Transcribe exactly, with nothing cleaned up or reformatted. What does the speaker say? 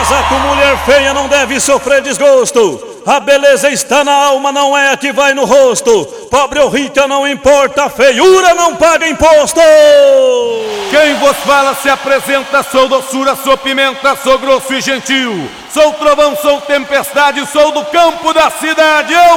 Casar com mulher feia não deve sofrer desgosto. A beleza está na alma, não é a que vai no rosto. Pobre ou rica não importa, a feiura não paga imposto. Quem vos fala se apresenta, sou doçura, sou pimenta, sou grosso e gentil. Sou trovão, sou tempestade, sou do campo da cidade. Eu